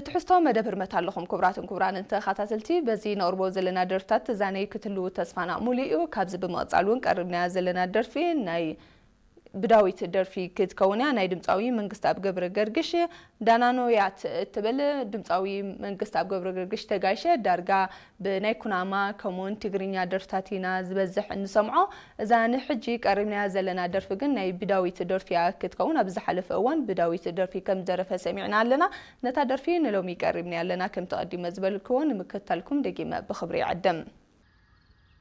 ትሕዝቶ መደብር መታለኹም ክብራን እንተ ኻታትልቲ በዚ ነቕርቦ ዘለና ደርፍታት ዛነይ ክትሉ ተስፋና ሙሉኡ ካብዚ ብምቕጻል እውን ቀርብና ዘለና ደርፊ ናይ ብዳዊት ደርፊ ክትከውንያ ናይ ድምፃዊ መንግስት ኣብ ገብረ ገርግሽ ዳናኖያት እትብል ድምፃዊ መንግስት ኣብ ገብረ ገርግሽ ተጋይሸ ዳርጋ ብናይ ኩናማ ከምኡን ትግርኛ ደርፍታት ኢና ዝበዝሕ እንሰምዖ እዛ ንሕጂ ቀርብና ዘለና ደርፊ ግን ናይ ብዳዊት ደርፊ ክትከውን ኣብ ዝሓለፈ እዋን ብዳዊት ደርፊ ከም ደረፈ ሰሚዕና ኣለና ነታ ደርፊ ንሎሚ ቀርብና ኣለና ከም ተቐዲመ ዝበልክዎ ንምክትታልኩም ደጊመ ብኽብሪ ይዕደም